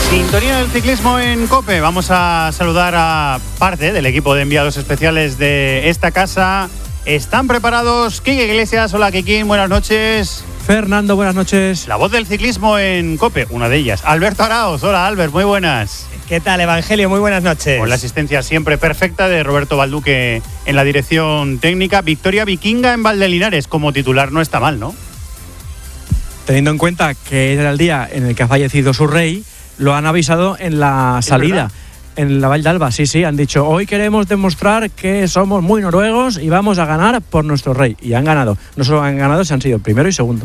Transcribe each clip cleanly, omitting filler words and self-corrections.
Sintonía del ciclismo en COPE. Vamos a saludar a parte del equipo de enviados especiales de esta casa. ¿Están preparados? Quique Iglesias, hola Kikín, buenas noches. Fernando, buenas noches. La voz del ciclismo en COPE, una de ellas. Alberto Araoz, hola Albert, muy buenas. ¿Qué tal, Evangelio? Muy buenas noches. Con la asistencia siempre perfecta de Roberto Balduque en la dirección técnica. Victoria vikinga en Valdelinares como titular no está mal, ¿no? Teniendo en cuenta que era el día en el que ha fallecido su rey, lo han avisado en la salida. En la Vall d'Alba, sí, han dicho, hoy queremos demostrar que somos muy noruegos y vamos a ganar por nuestro rey. Y han ganado. No solo han ganado, se han sido primero y segundo.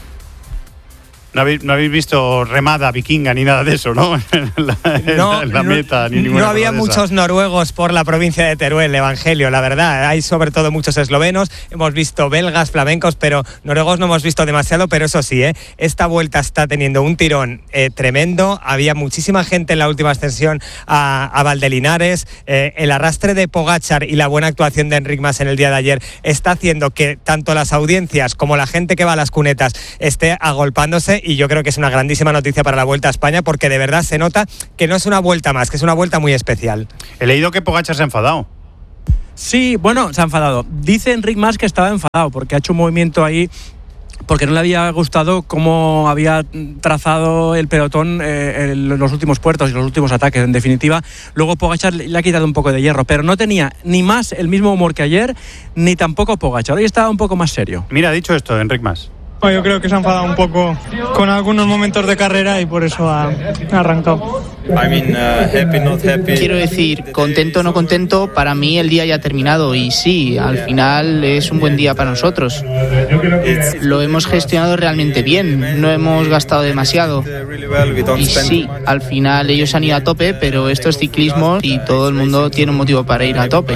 No habéis visto remada vikinga ni nada de eso, ¿no? la meta, ni ninguna. No había muchos noruegos por la provincia de Teruel, Evangelio, la verdad. Hay sobre todo muchos eslovenos, hemos visto belgas, flamencos, pero noruegos no hemos visto demasiado, pero eso sí, esta vuelta está teniendo un tirón tremendo. Había muchísima gente en la última ascensión a Valdelinares. El arrastre de Pogačar y la buena actuación de Enric Mas en el día de ayer está haciendo que tanto las audiencias como la gente que va a las cunetas esté agolpándose. Y yo creo que es una grandísima noticia para la Vuelta a España, porque de verdad se nota que no es una vuelta más, que es una vuelta muy especial. He leído que Pogačar se ha enfadado. Sí, bueno, se ha enfadado. Dice Enric Mas que estaba enfadado porque ha hecho un movimiento ahí, porque no le había gustado cómo había trazado el pelotón los últimos puertos y los últimos ataques. En definitiva, luego Pogačar le ha quitado un poco de hierro, pero no tenía ni Mas el mismo humor que ayer, ni tampoco Pogačar. Hoy estaba un poco más serio. Mira, ha dicho esto Enric Mas. Bueno, yo creo que se ha enfadado un poco con algunos momentos de carrera y por eso ha arrancado. Happy, not happy. Quiero decir, contento o no contento, para mí el día ya ha terminado y sí, al final es un buen día para nosotros. Lo hemos gestionado realmente bien, no hemos gastado demasiado. Y sí, al final ellos han ido a tope, pero esto es ciclismo y todo el mundo tiene un motivo para ir a tope.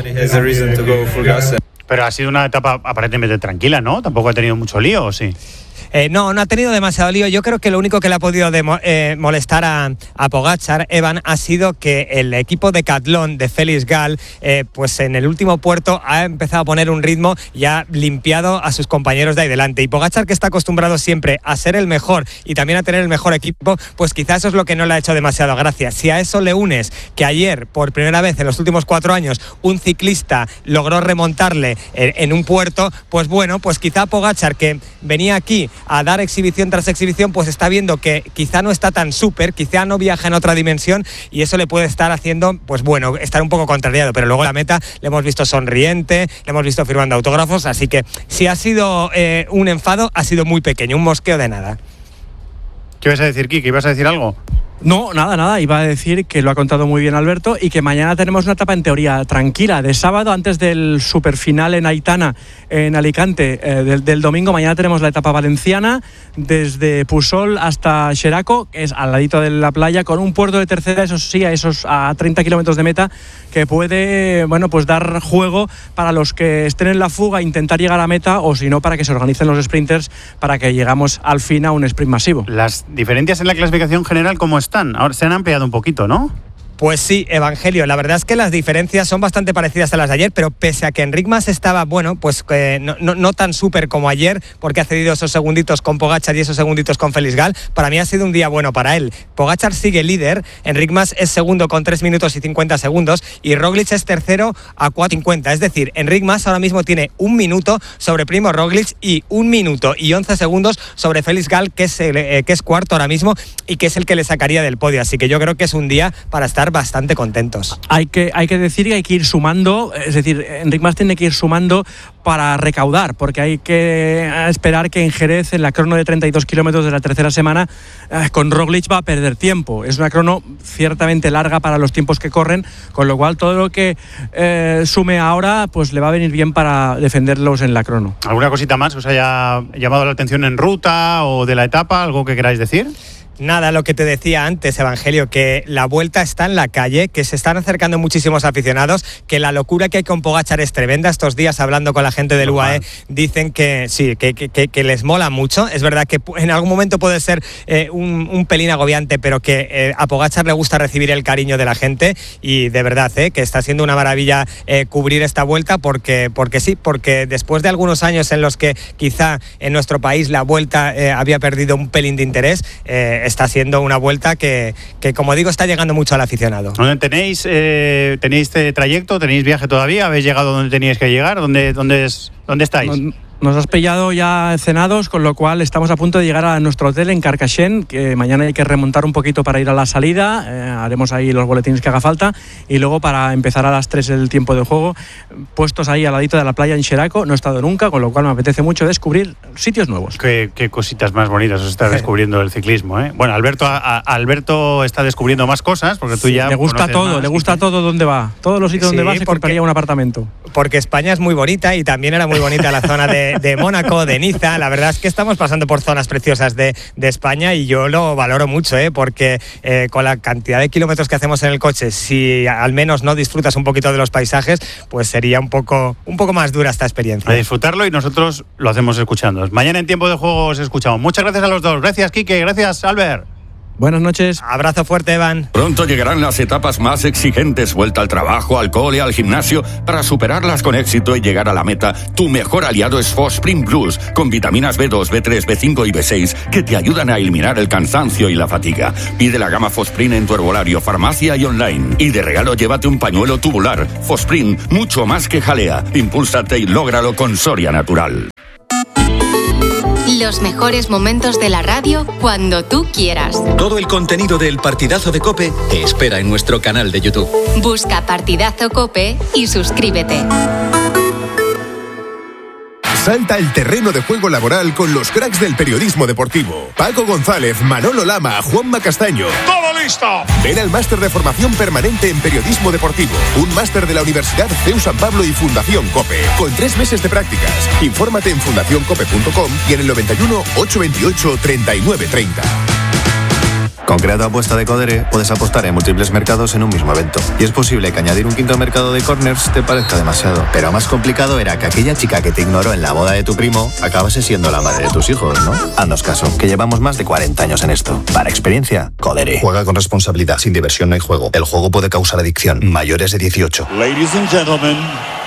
Pero ha sido una etapa aparentemente tranquila, ¿no? Tampoco ha tenido mucho lío, ¿o sí? No ha tenido demasiado lío. Yo creo que lo único que le ha podido molestar a Pogačar, Evan, ha sido que el equipo de Decathlon de Felix Gall, pues en el último puerto ha empezado a poner un ritmo y ha limpiado a sus compañeros de ahí delante. Y Pogačar, que está acostumbrado siempre a ser el mejor y también a tener el mejor equipo, pues quizás eso es lo que no le ha hecho demasiado gracia. Si a eso le unes que ayer, por primera vez en los últimos 4 años, un ciclista logró remontarle en un puerto, pues bueno, pues quizá Pogačar, que venía aquí a dar exhibición tras exhibición, pues está viendo que quizá no está tan súper, quizá no viaja en otra dimensión y eso le puede estar haciendo, pues bueno, estar un poco contrariado, pero luego la meta le hemos visto sonriente, le hemos visto firmando autógrafos, así que si ha sido un enfado, ha sido muy pequeño, un mosqueo de nada. ¿Qué ibas a decir, Kiki? ¿Ibas a decir algo? No, nada. Iba a decir que lo ha contado muy bien Alberto y que mañana tenemos una etapa en teoría tranquila. De sábado, antes del superfinal en Aitana, en Alicante, del domingo, mañana tenemos la etapa valenciana desde Pusol hasta Xeraco, que es al ladito de la playa, con un puerto de tercera, eso sí, a 30 kilómetros de meta, que puede, bueno, pues dar juego para los que estén en la fuga, intentar llegar a meta, o si no, para que se organicen los sprinters para que llegamos al fin a un sprint masivo. Las diferencias en la clasificación general, ¿cómo están? Ahora se han ampliado un poquito, ¿no? Pues sí, Evangelio, la verdad es que las diferencias son bastante parecidas a las de ayer, pero pese a que Enric Mas estaba, bueno, pues no tan súper como ayer, porque ha cedido esos segunditos con Pogačar y esos segunditos con Felix Gall, para mí ha sido un día bueno para él. Pogačar sigue líder, Enric Mas es segundo con 3 minutos y 50 segundos y Roglic es tercero a 4:50, es decir, Enric Mas ahora mismo tiene 1 minuto sobre Primo Roglic y 1 minuto y 11 segundos sobre Felix Gall, que es cuarto ahora mismo y que es el que le sacaría del podio, así que yo creo que es un día para estar bastante contentos. Hay que decir que hay que ir sumando, es decir, Enric Mas tiene que ir sumando para recaudar, porque hay que esperar que en Jerez, en la crono de 32 kilómetros de la tercera semana, con Roglic va a perder tiempo. Es una crono ciertamente larga para los tiempos que corren, con lo cual todo lo que sume ahora pues le va a venir bien para defenderlos en la crono. ¿Alguna cosita más que os haya llamado la atención en ruta o de la etapa? ¿Algo que queráis decir? Nada, lo que te decía antes, Evangelio, que la vuelta está en la calle, que se están acercando muchísimos aficionados, que la locura que hay con Pogačar es tremenda. Estos días, hablando con la gente del UAE, dicen que sí, que les mola mucho. Es verdad que en algún momento puede ser un pelín agobiante, pero que a Pogačar le gusta recibir el cariño de la gente y de verdad que está siendo una maravilla cubrir esta vuelta porque sí, porque después de algunos años en los que quizá en nuestro país la vuelta había perdido un pelín de interés, está siendo una vuelta que, como digo, está llegando mucho al aficionado. ¿Dónde tenéis trayecto? ¿Tenéis viaje todavía? ¿Habéis llegado donde teníais que llegar? ¿Dónde estáis? Nos has pillado ya cenados, con lo cual estamos a punto de llegar a nuestro hotel en Carcaixent, que mañana hay que remontar un poquito para ir a la salida, haremos ahí los boletines que haga falta, y luego para empezar a las 3 el tiempo de juego, puestos ahí al ladito de la playa en Xeraco. No he estado nunca, con lo cual me apetece mucho descubrir sitios nuevos. Qué cositas más bonitas os está descubriendo el ciclismo, ¿eh? Bueno, Alberto está descubriendo más cosas, porque tú ya le gusta todo, más, le gusta todo donde va, todos los sitios donde va se compraría un apartamento. Porque España es muy bonita, y también era muy bonita la zona de Mónaco, de Niza. La verdad es que estamos pasando por zonas preciosas de España, y yo lo valoro mucho, porque con la cantidad de kilómetros que hacemos en el coche, si al menos no disfrutas un poquito de los paisajes, pues sería un poco más dura esta experiencia. A disfrutarlo, y nosotros lo hacemos escuchando. Mañana en Tiempo de Juego os escuchamos. Muchas gracias a los dos. Gracias, Quique. Gracias, Albert. Buenas noches. Abrazo fuerte, Evan. Pronto llegarán las etapas más exigentes, vuelta al trabajo, al cole, al gimnasio. Para superarlas con éxito y llegar a la meta, tu mejor aliado es Fosprin Plus, con vitaminas B2, B3, B5 y B6 que te ayudan a eliminar el cansancio y la fatiga. Pide la gama Fosprin en tu herbolario, farmacia y online. Y de regalo llévate un pañuelo tubular. Fosprin, mucho más que jalea. Impúlsate y lógralo con Soria Natural. Los mejores momentos de la radio cuando tú quieras. Todo el contenido del Partidazo de COPE te espera en nuestro canal de YouTube. Busca Partidazo COPE y suscríbete. Salta al terreno de juego laboral con los cracks del periodismo deportivo. Paco González, Manolo Lama, Juanma Castaño. ¡Todo listo! Ven al máster de formación permanente en periodismo deportivo. Un máster de la Universidad CEU San Pablo y Fundación COPE. Con 3 meses de prácticas. Infórmate en fundacioncope.com y en el 91 828 3930. Con Creato Apuesta de Codere puedes apostar en múltiples mercados en un mismo evento. Y es posible que añadir un quinto mercado de corners te parezca demasiado. Pero más complicado era que aquella chica que te ignoró en la boda de tu primo acabase siendo la madre de tus hijos, ¿no? Haznos caso, que llevamos más de 40 años en esto. Para experiencia, Codere. Juega con responsabilidad. Sin diversión no hay juego. El juego puede causar adicción. Mayores de 18. Ladies and gentlemen,